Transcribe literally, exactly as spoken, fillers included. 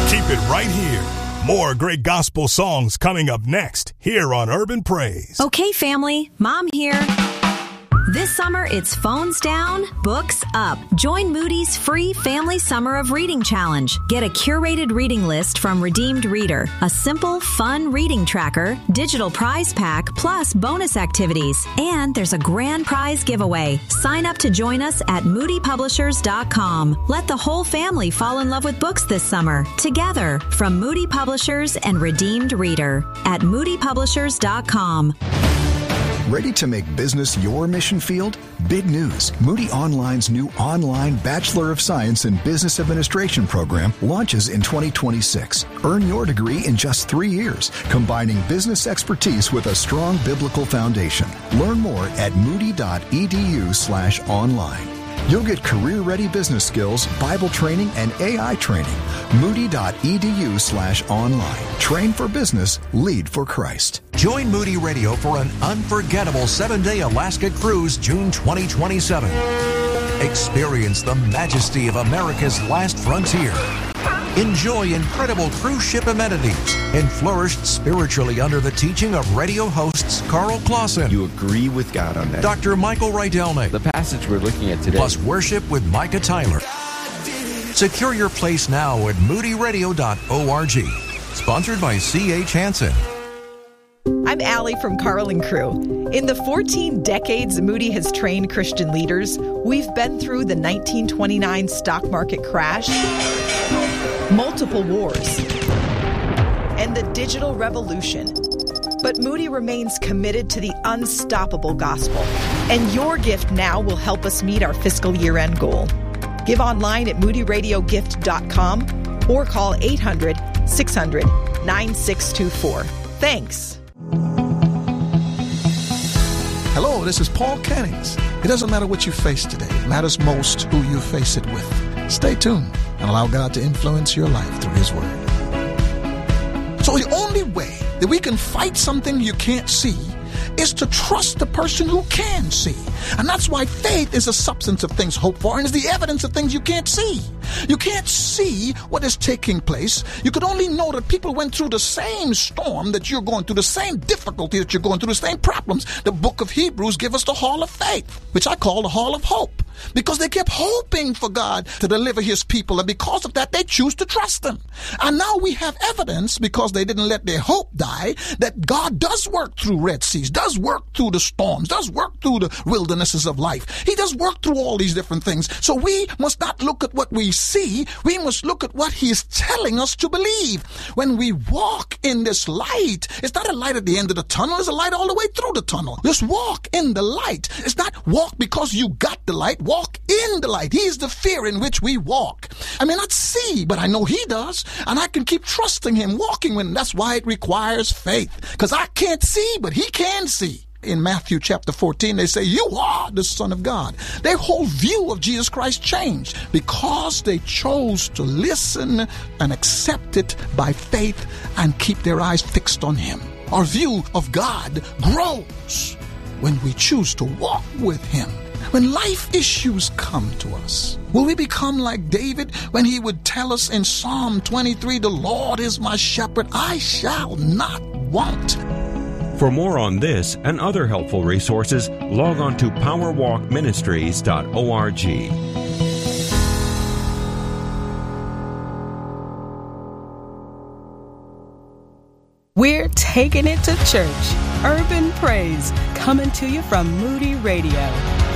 Keep it right here. More great gospel songs coming up next here on Urban Praise. Okay, family, Mom here. This summer, it's phones down, books up. Join Moody's free Family Summer of Reading Challenge. Get a curated reading list from Redeemed Reader, a simple, fun reading tracker, digital prize pack, plus bonus activities. And there's a grand prize giveaway. Sign up to join us at moody publishers dot com. Let the whole family fall in love with books this summer. Together, from Moody Publishers and Redeemed Reader at moody publishers dot com. Ready to make business your mission field? Big news. Moody Online's new online Bachelor of Science in Business Administration program launches in twenty twenty-six. Earn your degree in just three years, combining business expertise with a strong biblical foundation. Learn more at moody.edu slash online. You'll get career-ready business skills, Bible training, and A I training. Moody.edu slash online. Train for business, lead for Christ. Join Moody Radio for an unforgettable seven-day Alaska cruise June twenty twenty-seven. Experience the majesty of America's last frontier. Enjoy incredible cruise ship amenities and flourish spiritually under the teaching of radio hosts Carl Clausen. You agree with God on that. Doctor Michael Rydelnik. The passage we're looking at today. Plus worship with Micah Tyler. Secure your place now at moody radio dot org. Sponsored by C H Hansen. I'm Allie from Carl and Crew. In the fourteen decades Moody has trained Christian leaders, we've been through the nineteen twenty-nine stock market crash, multiple wars, and the digital revolution. But Moody remains committed to the unstoppable gospel, and your gift now will help us meet our fiscal year-end goal. Give online at moody radio gift dot com or call eight hundred, six hundred, nine six two four. Thanks. Hello, this is Paul Cannings. It doesn't matter what you face today. It matters most who you face it with. Stay tuned and allow God to influence your life through His Word. So the only way that we can fight something you can't see is to trust the person who can see. And that's why faith is a substance of things hoped for and is the evidence of things you can't see. You can't see what is taking place. You could only know that people went through the same storm that you're going through, the same difficulty that you're going through, the same problems. The book of Hebrews gives us the hall of faith, which I call the hall of hope, because they kept hoping for God to deliver His people. And because of that, they choose to trust Him. And now we have evidence, because they didn't let their hope die, that God does work through Red Seas, does work through the storms, does work through the wildernesses of life. He does work through all these different things. So we must not look at what we see. We must look at what He is telling us to believe. When we walk in this light, it's not a light at the end of the tunnel. It's a light all the way through the tunnel. Just walk in the light. It's not walk because you got the light. Walk in the light. He is the fear in which we walk. I may not see, but I know He does. And I can keep trusting Him, walking with Him. That's why it requires faith. Because I can't see, but He can see. In Matthew chapter fourteen, they say, you are the Son of God. Their whole view of Jesus Christ changed because they chose to listen and accept it by faith and keep their eyes fixed on Him. Our view of God grows when we choose to walk with Him. When life issues come to us, will we become like David when he would tell us in Psalm twenty-three, the Lord is my shepherd, I shall not want. For more on this and other helpful resources, log on to power walk ministries dot org. We're taking it to church. Urban Praise, coming to you from Moody Radio.